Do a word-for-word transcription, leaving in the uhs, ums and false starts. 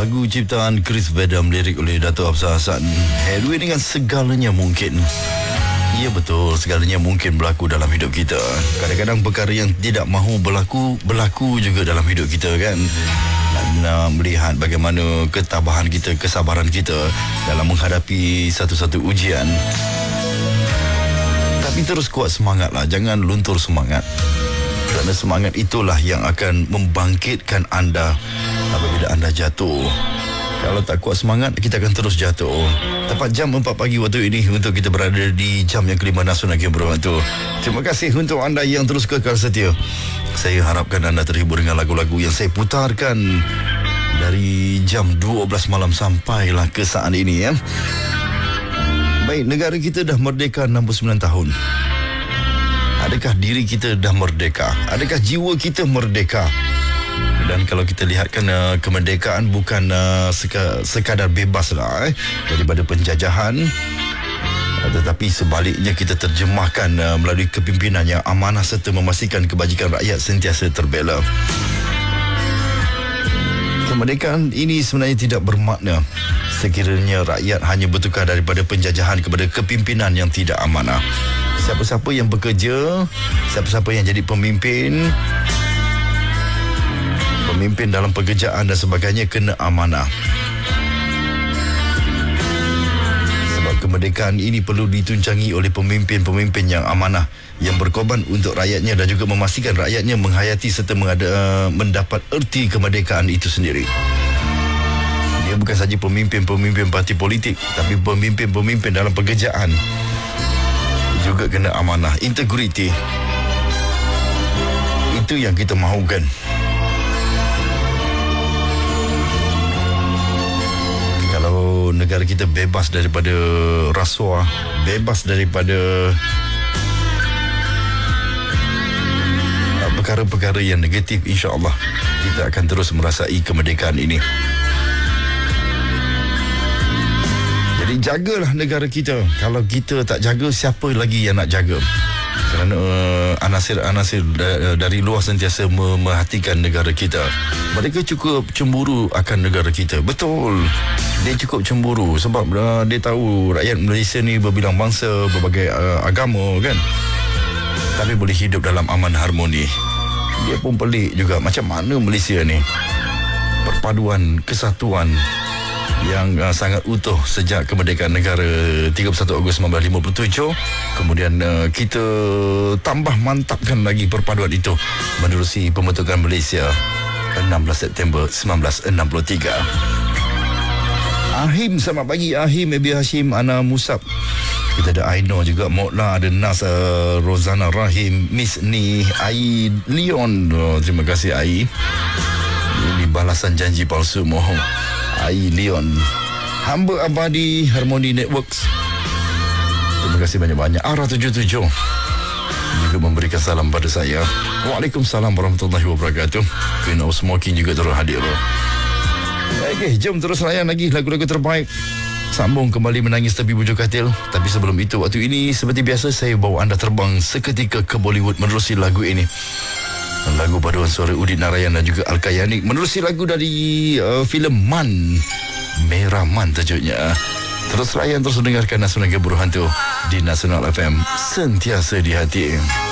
Lagu ciptaan Chris Vedam, lirik oleh Dato' Hafsah Hassan. Headway dengan segalanya mungkin. Ya betul, segalanya mungkin berlaku dalam hidup kita. Kadang-kadang perkara yang tidak mahu berlaku, berlaku juga dalam hidup kita kan. Dan uh, melihat bagaimana ketabahan kita, kesabaran kita dalam menghadapi satu-satu ujian. Tapi terus kuat semangatlah, jangan luntur semangat. Kerana semangat itulah yang akan membangkitkan anda apabila anda jatuh. Kalau tak kuat semangat, kita akan terus jatuh. Tepat jam empat pagi waktu ini untuk kita berada di jam yang kelima Nasional Game Berbantu. Terima kasih untuk anda yang terus kekal setia. Saya harapkan anda terhibur dengan lagu-lagu yang saya putarkan dari jam dua belas malam sampailah ke saat ini ya. Baik, negara kita dah merdeka enam puluh sembilan tahun. Adakah diri kita dah merdeka? Adakah jiwa kita merdeka? Dan kalau kita lihatkan uh, kemerdekaan bukan uh, seka, sekadar bebas lah eh, daripada penjajahan, uh, tetapi sebaliknya kita terjemahkan uh, melalui kepimpinan yang amanah serta memastikan kebajikan rakyat sentiasa terbela. Kemerdekaan ini sebenarnya tidak bermakna sekiranya rakyat hanya bertukar daripada penjajahan kepada kepimpinan yang tidak amanah. Siapa-siapa yang bekerja, siapa-siapa yang jadi pemimpin, pemimpin dalam pekerjaan dan sebagainya kena amanah. Sebab kemerdekaan ini perlu ditunjangi oleh pemimpin-pemimpin yang amanah, yang berkorban untuk rakyatnya dan juga memastikan rakyatnya menghayati serta mengada, mendapat erti kemerdekaan itu sendiri. Dia bukan saja pemimpin-pemimpin parti politik, tapi pemimpin-pemimpin dalam pekerjaan juga kena amanah, integriti. Itu yang kita mahukan. Kalau negara kita bebas daripada rasuah, bebas daripada perkara-perkara yang negatif, insya-Allah kita akan terus merasai kemerdekaan ini. Jadi jagalah negara kita. Kalau kita tak jaga, siapa lagi yang nak jaga? Kerana uh, anasir-anasir da- dari luar sentiasa memerhatikan negara kita. Mereka cukup cemburu akan negara kita. Betul. Dia cukup cemburu sebab uh, dia tahu rakyat Malaysia ni berbilang bangsa, berbagai uh, agama kan. Tapi boleh hidup dalam aman harmoni. Dia pun pelik juga, macam mana Malaysia ni? Perpaduan, kesatuan yang uh, sangat utuh sejak kemerdekaan negara tiga puluh satu Ogos sembilan belas lima puluh tujuh. Kemudian uh, kita tambah mantapkan lagi perpaduan itu menerusi pembentukan Malaysia enam belas September sembilan belas enam puluh tiga. Ahim, selamat pagi Ahim, Ebi Hashim, Ana Musab. Kita ada Aino juga, Mokla, ada Nas, uh, Rozana Rahim, Miss Ni, Ai Leon. Oh, terima kasih Ai. Ini balasan janji palsu mohon. Ai Leon, hamba abadi Harmony Networks. Terima kasih banyak-banyak. Ara tujuh tujuh juga memberikan salam pada saya. Waalaikumsalam warahmatullahi wabarakatuh. Queen of Smoking juga terus hadir. Okey, jom terus layan lagi lagu-lagu terbaik. Sambung kembali menangis tepi bujur katil. Tapi sebelum itu, waktu ini seperti biasa saya bawa anda terbang seketika ke Bollywood menerusi lagu ini. Lagu paduan suara Udit Narayan dan juga Al-Kayani menerusi lagu dari uh, filem Man, Merah Man tajuknya. Terus layan, terus dengarkan Nasional Game Berhantu di Nasional F M, sentiasa di hati.